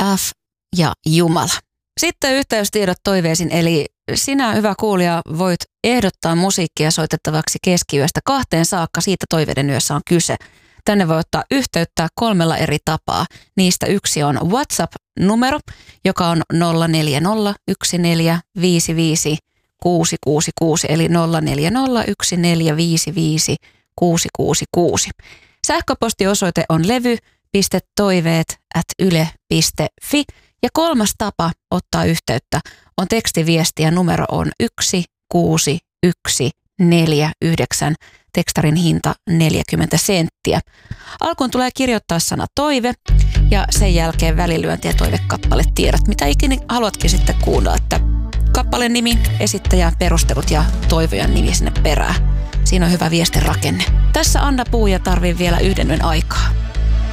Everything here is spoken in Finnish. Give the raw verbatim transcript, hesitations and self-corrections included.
F ja Jumala. Sitten yhteystiedot toiveisiin, eli sinä, hyvä kuulija, voit ehdottaa musiikkia soitettavaksi keskiyöstä kahteen saakka. Siitä toiveiden yössä on kyse. Tänne voi ottaa yhteyttä kolmella eri tapaa. Niistä yksi on WhatsApp-numero, joka on nolla neljä nolla yksi neljä viisi viisi kuusi kuusi kuusi, eli nolla neljä nolla yksi neljä viisi viisi kuusi kuusi kuusi. Sähköpostiosoite on levy piste toiveet ät yle piste fi. Ja kolmas tapa ottaa yhteyttä on tekstiviesti ja numero on yksi kuusi yksi neljä yhdeksän. Tekstarin hinta neljäkymmentä senttiä. Alkuun tulee kirjoittaa sana toive ja sen jälkeen välilyönti ja toivekappaletiedot, mitä ikinä haluatkin sitten kuunnella, että kappaleen nimi, esittäjä, perustelut ja toivojan nimi sinne perään. Siinä on hyvä viestin rakenne. Tässä Anna Puuja tarvii vielä yhden yön aikaa.